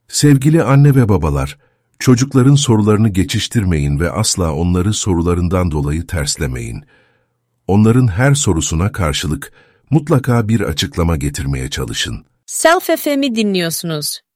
Sevgili anne ve babalar, çocukların sorularını geçiştirmeyin ve asla onları sorularından dolayı terslemeyin. Onların her sorusuna karşılık mutlaka bir açıklama getirmeye çalışın. Self FM'i dinliyorsunuz.